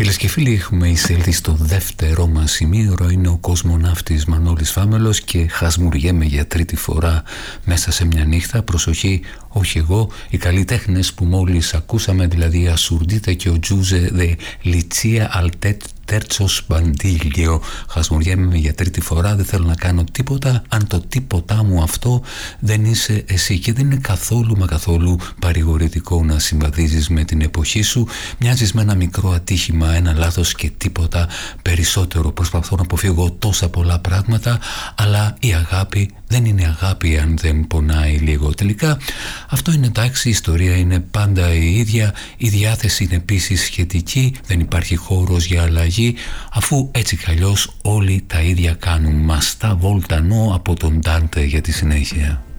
Φίλες και φίλοι, έχουμε εισέλθει στο δεύτερο μας σημείο. Είναι ο κοσμοναύτης Μανώλης Φάμελος και χασμουριέμαι για τρίτη φορά μέσα σε μια νύχτα. Προσοχή, όχι εγώ, οι καλλιτέχνες που μόλις ακούσαμε, δηλαδή Ασουρντίτα και ο Τζούζε δε Λιτσία Αλτέτ Τέρτσος Μπαντήλιο. Χασμουριέμαι για τρίτη φορά, δεν θέλω να κάνω τίποτα αν το τίποτα μου αυτό δεν είσαι εσύ. Και δεν είναι καθόλου μα καθόλου παρηγορητικό να συμβαδίζεις με την εποχή σου. Μοιάζεις με ένα μικρό ατύχημα, ένα λάθος και τίποτα περισσότερο. Προσπαθώ να αποφύγω τόσα πολλά πράγματα, αλλά η αγάπη δεν είναι αγάπη αν δεν πονάει λίγο. Τελικά αυτό είναι εντάξει, η ιστορία είναι πάντα η ίδια, η διάθεση είναι επίσης σχετική, δεν υπάρχει χώρος για αλλαγή, αφού έτσι κι αλλιώς όλοι τα ίδια κάνουν. Μαστά βολτανό από τον Ντάντε για τη συνέχεια.